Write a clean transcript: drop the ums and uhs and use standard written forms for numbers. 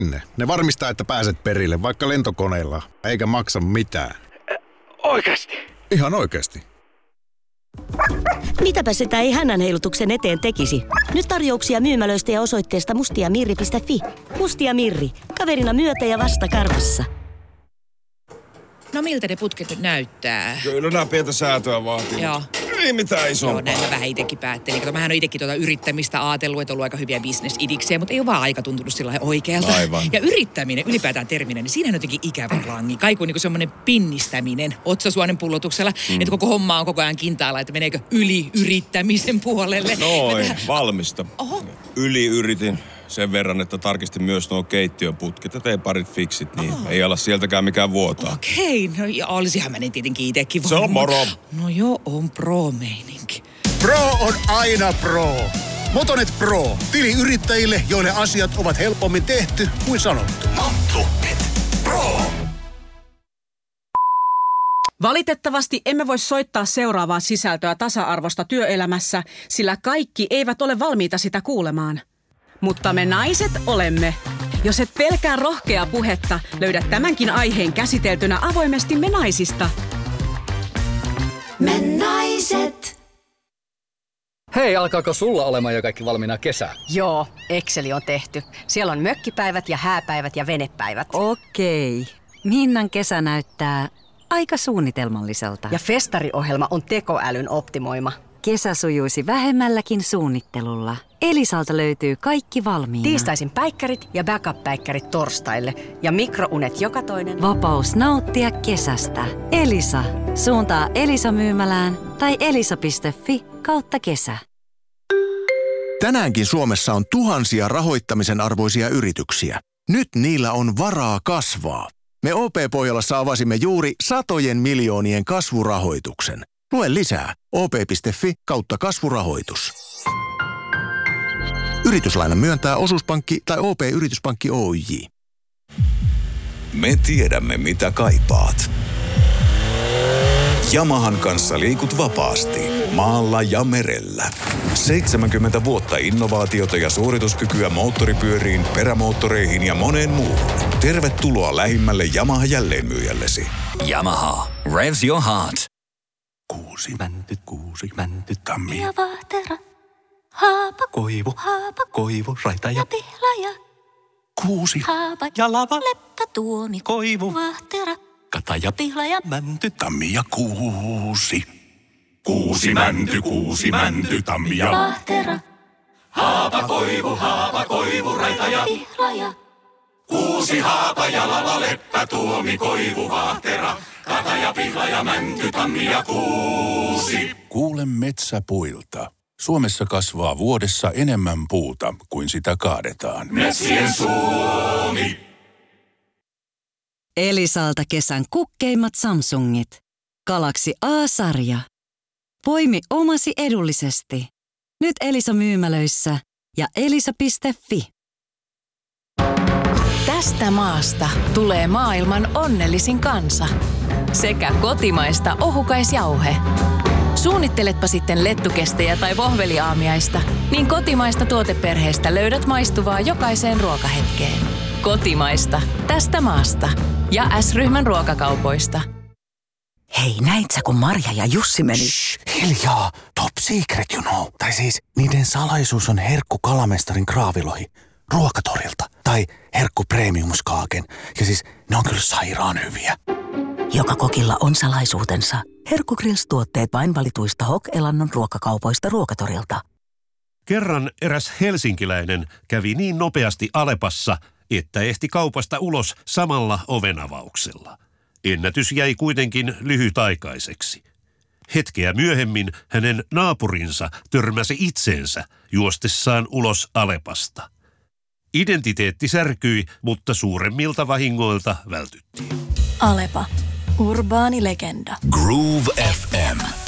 Ne varmistaa, että pääset perille vaikka lentokoneella, eikä maksa mitään. Oikeasti? Ihan oikeasti. Mitäpä sitä ei hännänheilutuksen eteen tekisi? Nyt tarjouksia myymälöistä ja osoitteesta mustiamirri.fi. Mustia Mirri. Kaverina myötä ja vasta karvassa. No miltä ne putket nyt näyttää? Kyllä nämä pientä säätöä vaatii. Joo. Ei mitään isompaa. Joo, näin mä vähän itsekin päättelin. Kato, mähän on itsekin yrittämistä ajatellut, että on ollut aika hyviä bisnesidiksejä, mutta ei ole vaan aika tuntunut sillä oikealta. Aivan. Ja yrittäminen, ylipäätään terminä, niin siinä on jotenkin ikävä rangi. Kaiku niin kuin semmoinen pinnistäminen otsasuonen pullotuksella, että koko homma on koko ajan kintaalla, että meneekö yli-yrittämisen puolelle. Noin, valmista. Oho. Yli-yritin sen verran, että tarkistin myös nuo keittiön putket ja tein parit fiksit, niin ei ala sieltäkään mikään vuotaa. Okei, no ja olisihan mä ne tietenkin itsekin Se on moro. No joo, on pro-meininki. Pro on aina pro. Motonet Pro. Tili yrittäjille, joille asiat ovat helpommin tehty kuin sanottu. Motonet Pro. Valitettavasti emme voi soittaa seuraavaa sisältöä tasa-arvosta työelämässä, sillä kaikki eivät ole valmiita sitä kuulemaan. Mutta me naiset olemme. Jos et pelkää rohkeaa puhetta, löydät tämänkin aiheen käsiteltynä avoimesti Me naisista. Me naiset. Hei, alkaako sulla olemaan jo kaikki valmiina kesää? Joo, Exceli on tehty. Siellä on mökkipäivät ja hääpäivät ja venepäivät. Okei. Minnan kesä näyttää aika suunnitelmalliselta. Ja festariohjelma on tekoälyn optimoima. Kesä sujuisi vähemmälläkin suunnittelulla. Elisalta löytyy kaikki valmiina. Tiistaisin päikkärit ja backup-päikkärit torstaille ja mikrounet joka toinen. Vapaus nauttia kesästä. Elisa. Suuntaa Elisa-myymälään tai elisa.fi/kesä. Tänäänkin Suomessa on tuhansia rahoittamisen arvoisia yrityksiä. Nyt niillä on varaa kasvaa. Me OP-Pohjolassa avasimme juuri satojen miljoonien kasvurahoituksen. Lue lisää op.fi/kasvurahoitus. Yrityslaina myöntää osuuspankki tai OP-yrityspankki Oyj. Me tiedämme, mitä kaipaat. Yamahan kanssa liikut vapaasti, maalla ja merellä. 70 vuotta innovaatiota ja suorituskykyä moottoripyöriin, perämoottoreihin ja moneen muuhun. Tervetuloa lähimmälle Yamaha jälleenmyyjällesi. Yamaha. Revs your heart. Kuusi mänty, tammi. Ja vahtera. Haapa. Koivu, raita ja pihlaja. Kuusi. Haapa. Ja lava. Leppä, tuomi. Koivu. Vahtera. Kata ja pihlaja. Mänty, tammi ja kuusi. Kuusi mänty, tammi ja vahtera. haapa, koivu, raita ja pihlaja. Kuusi haapa ja lava, leppä, tuomi, koivu, vahtera. Kata ja pihlaja, mänty, tammi ja kuusi. Kuule metsäpuilta. Suomessa kasvaa vuodessa enemmän puuta kuin sitä kaadetaan. Metsien Suomi. Elisalta kesän kukkeimmat Samsungit. Galaxy A-sarja. Poimi omasi edullisesti. Nyt Elisa-myymälöissä ja elisa.fi. Tästä maasta tulee maailman onnellisin kansa. Sekä kotimaista ohukaisjauhe. Suunnitteletpa sitten lettukestejä tai vohveliaamiaista, niin kotimaista tuoteperheestä löydät maistuvaa jokaiseen ruokahetkeen. Kotimaista. Tästä maasta. Ja S-ryhmän ruokakaupoista. Hei, näit sä, kun Marja ja Jussi meni? Shh, hiljaa. Top secret, you know. Tai siis, niiden salaisuus on herkku kalamestarin kraavilohi. Ruokatorilta. Tai herkku premiumskaaken. Ja siis, ne on kyllä sairaan hyviä. Joka kokilla on salaisuutensa. Herkku Grills-tuotteet vain valituista Hok-elannon ruokakaupoista Ruokatorilta. Kerran eräs helsinkiläinen kävi niin nopeasti Alepassa, että ehti kaupasta ulos samalla ovenavauksella. Ennätys jäi kuitenkin lyhytaikaiseksi. Hetkeä myöhemmin hänen naapurinsa törmäsi itseensä juostessaan ulos Alepasta. Identiteetti särkyi, mutta suuremmilta vahingoilta vältyttiin. Alepa. Urbaani legenda. Groove FM.